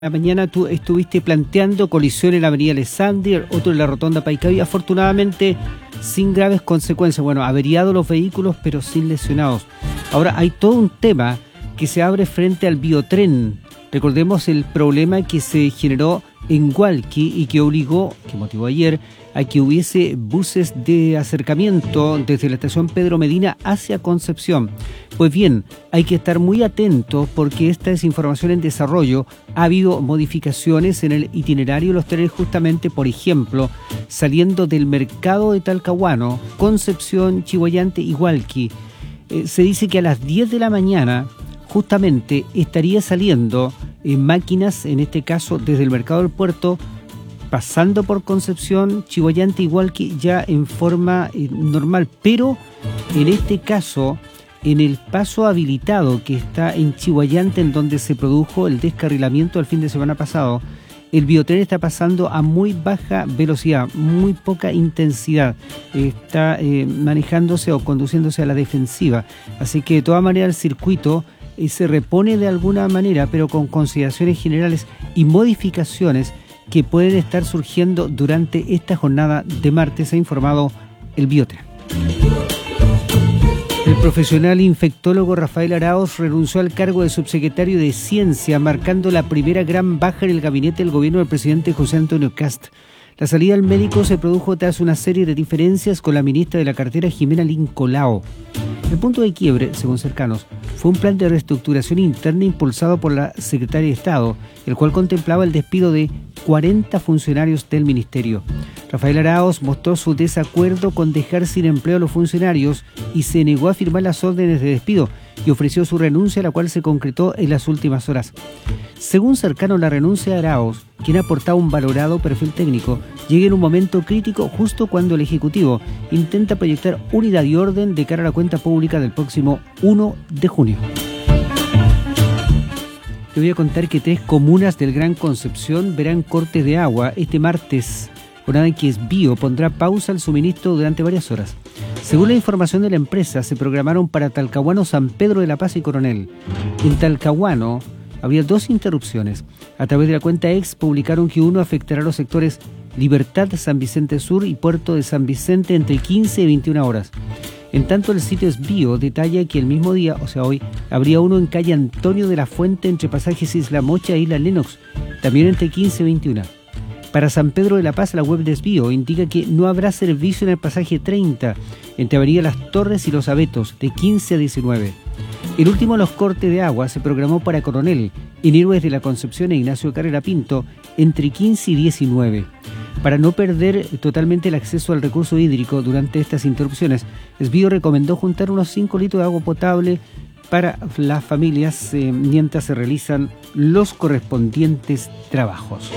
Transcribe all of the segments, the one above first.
La mañana tú estuviste planteando colisión en la avenida Alexander, otro en la rotonda Paicavi, afortunadamente sin graves consecuencias. Bueno, averiados los vehículos, pero sin lesionados. Ahora hay todo un tema que se abre frente al biotren. Recordemos el problema que se generó en Hualqui y que motivó ayer a que hubiese buses de acercamiento desde la estación Pedro Medina hacia Concepción. Pues bien, hay que estar muy atentos porque esta es información en desarrollo. Ha habido modificaciones en el itinerario de los trenes justamente, por ejemplo, saliendo del mercado de Talcahuano, Concepción, Chillhuayante y Hualqui. Se dice que a las 10 de la mañana justamente estaría saliendo máquinas, en este caso desde el mercado del puerto, pasando por Concepción, Chillhuayante y Hualqui ya en forma normal, pero en este caso, en el paso habilitado que está en Chillhuayante, en donde se produjo el descarrilamiento el fin de semana pasado, el biotren está pasando a muy baja velocidad, muy poca intensidad, está manejándose o conduciéndose a la defensiva, así que de todas maneras el circuito se repone de alguna manera, pero con consideraciones generales y modificaciones que pueden estar surgiendo durante esta jornada de martes, ha informado el biotren. El profesional infectólogo Rafael Araoz renunció al cargo de subsecretario de Ciencia, marcando la primera gran baja en el gabinete del gobierno del presidente José Antonio Kast. La salida del médico se produjo tras una serie de diferencias con la ministra de la cartera, Jimena Lincolao. El punto de quiebre, según cercanos, fue un plan de reestructuración interna impulsado por la secretaria de Estado, el cual contemplaba el despido de 40 funcionarios del ministerio. Rafael Araoz mostró su desacuerdo con dejar sin empleo a los funcionarios y se negó a firmar las órdenes de despido y ofreció su renuncia, la cual se concretó en las últimas horas. Según cercanos, la renuncia de Araoz, quien ha aportado un valorado perfil técnico, llega en un momento crítico justo cuando el Ejecutivo intenta proyectar unidad y orden de cara a la cuenta pública del próximo 1 de junio. Te voy a contar que 3 comunas del Gran Concepción verán cortes de agua este martes, jornada en que Esbio pondrá pausa al suministro durante varias horas. Según la información de la empresa, se programaron para Talcahuano, San Pedro de la Paz y Coronel. En Talcahuano habría 2 interrupciones. A través de la cuenta X publicaron que uno afectará a los sectores Libertad, San Vicente Sur y Puerto de San Vicente entre 15 y 21 horas. En tanto, el sitio Esbio detalla que el mismo día, o sea hoy, habría uno en calle Antonio de la Fuente entre pasajes Isla Mocha e Isla Lennox, también entre 15 y 21. Para San Pedro de la Paz, la web de Esbio indica que no habrá servicio en el pasaje 30, entre Avenida Las Torres y Los Abetos, de 15 a 19. El último de los cortes de agua se programó para Coronel, en Héroes de la Concepción e Ignacio Carrera Pinto, entre 15 y 19. Para no perder totalmente el acceso al recurso hídrico durante estas interrupciones, Esbio recomendó juntar unos 5 litros de agua potable para las familias mientras se realizan los correspondientes trabajos.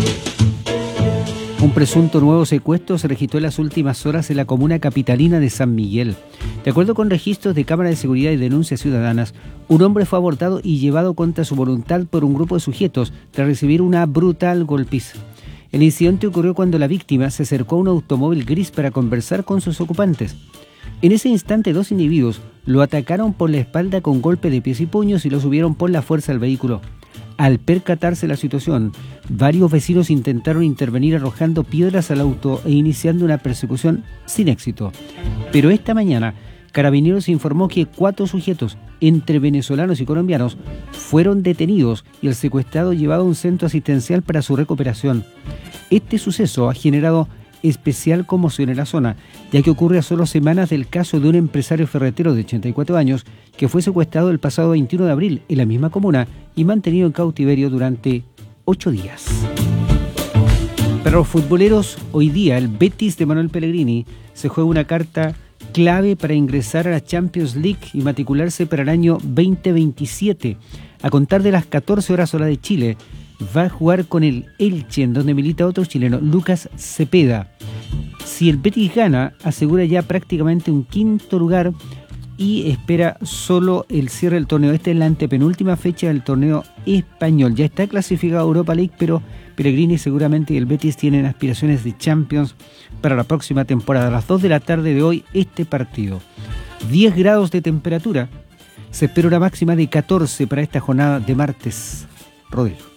Un presunto nuevo secuestro se registró en las últimas horas en la comuna capitalina de San Miguel. De acuerdo con registros de Cámara de Seguridad y Denuncias Ciudadanas, un hombre fue abordado y llevado contra su voluntad por un grupo de sujetos tras recibir una brutal golpiza. El incidente ocurrió cuando la víctima se acercó a un automóvil gris para conversar con sus ocupantes. En ese instante, 2 individuos lo atacaron por la espalda con golpe de pies y puños y lo subieron por la fuerza al vehículo. Al percatarse la situación, varios vecinos intentaron intervenir arrojando piedras al auto e iniciando una persecución sin éxito. Pero esta mañana, Carabineros informó que 4 sujetos, entre venezolanos y colombianos, fueron detenidos y el secuestrado llevado a un centro asistencial para su recuperación. Este suceso ha generado especial conmoción en la zona, ya que ocurre a solo semanas del caso de un empresario ferretero de 84 años que fue secuestrado el pasado 21 de abril en la misma comuna y mantenido en cautiverio durante 8 días. Para los futboleros, hoy día el Betis de Manuel Pellegrini se juega una carta clave para ingresar a la Champions League y matricularse para el año 2027. A contar de las 14 horas hora de Chile, va a jugar con el Elche, en donde milita otro chileno, Lucas Cepeda. Si el Betis gana, asegura ya prácticamente un 5º lugar y espera solo el cierre del torneo. Esta es la antepenúltima fecha del torneo español. Ya está clasificado a Europa League, pero Pellegrini seguramente y el Betis tienen aspiraciones de Champions para la próxima temporada. A las 2 de la tarde de hoy, este partido. 10 grados de temperatura. Se espera una máxima de 14 para esta jornada de martes. Rodrigo.